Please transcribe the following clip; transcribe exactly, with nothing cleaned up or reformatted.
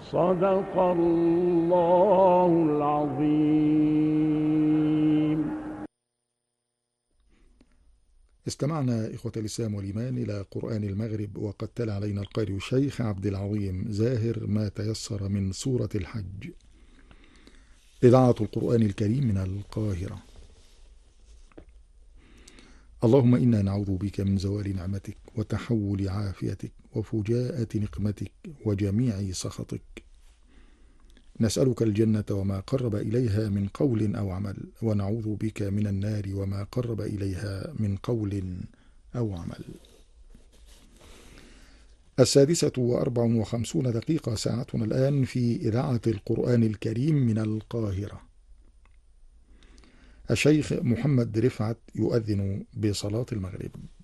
صدق الله العظيم. استمعنا إخوة الإسلام والإيمان إلى قرآن المغرب، وقد تلا علينا القارئ الشيخ عبد العظيم زاهر ما تيسر من سورة الحج. إذاعة القرآن الكريم من القاهرة. اللهم إنا نعوذ بك من زوال نعمتك وتحول عافيتك وفجاءة نقمتك وجميع سخطك. نسألك الجنة وما قرب إليها من قول أو عمل، ونعوذ بك من النار وما قرب إليها من قول أو عمل. السادسة وأربع وخمسون دقيقة ساعتنا الآن في إذاعة القرآن الكريم من القاهرة. الشيخ محمد رفعت يؤذن بصلاة المغرب.